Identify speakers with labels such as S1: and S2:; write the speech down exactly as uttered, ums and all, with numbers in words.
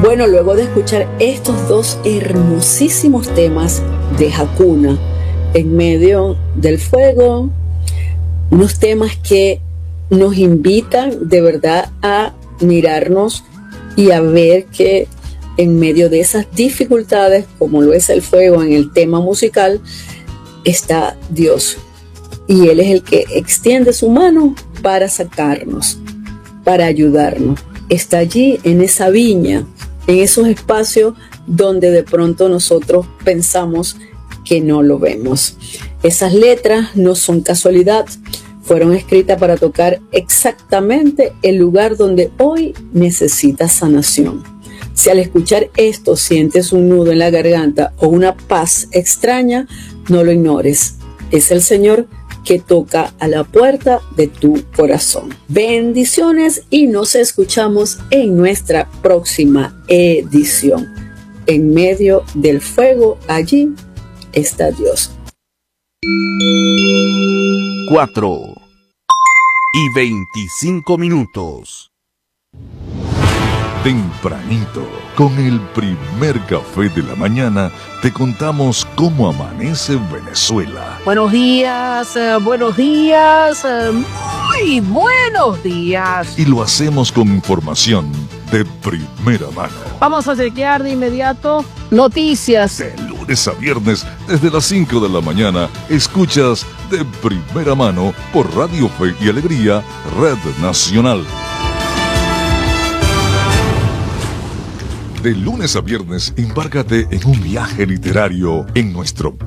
S1: Bueno, luego de escuchar estos dos hermosísimos temas de Hakuna, En medio del fuego, unos temas que nos invitan de verdad a mirarnos y a ver que en medio de esas dificultades, como lo es el fuego en el tema musical, está Dios. Y Él es el que extiende su mano para sacarnos, para ayudarnos. Está allí en esa viña, en esos espacios donde de pronto nosotros pensamos que no lo vemos. Esas letras no son casualidad, fueron escritas para tocar exactamente el lugar donde hoy necesitas sanación. Si al escuchar esto sientes un nudo en la garganta o una paz extraña, no lo ignores. Es el Señor que toca a la puerta de tu corazón. Bendiciones y nos escuchamos en nuestra próxima edición. En medio del fuego, allí está Dios.
S2: Cuatro y veinticinco minutos.
S3: Tempranito, con el primer café de la mañana, te contamos cómo amanece Venezuela.
S4: Buenos días, eh, buenos días, eh, muy buenos días.
S3: Y lo hacemos con información de primera mano.
S4: Vamos a chequear de inmediato noticias.
S3: De lunes a viernes, desde las cinco de la mañana, escuchas de primera mano por Radio Fe y Alegría, Red Nacional. De lunes a viernes, embárcate en un viaje literario en nuestro